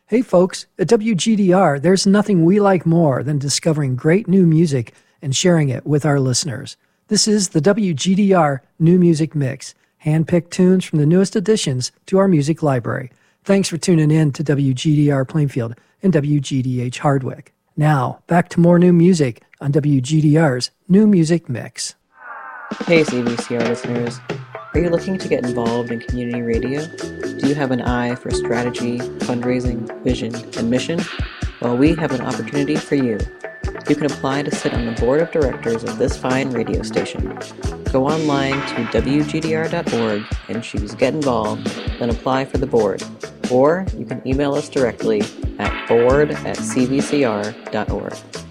Hey folks, at WGDR, there's nothing we like more than discovering great new music and sharing it with our listeners. This is the WGDR New Music Mix, hand-picked tunes from the newest additions to our music library. Thanks for tuning in to WGDR Plainfield and WGDH Hardwick. Now, back to more new music on WGDR's New Music Mix. Hey CVCR listeners, are you looking to get involved in community radio? Do you have an eye for strategy, fundraising, vision, and mission? Well, we have an opportunity for you. You can apply to sit on the board of directors of this fine radio station. Go online to wgdr.org and choose Get Involved, then apply for the board. Or you can email us directly at board@cvcr.org.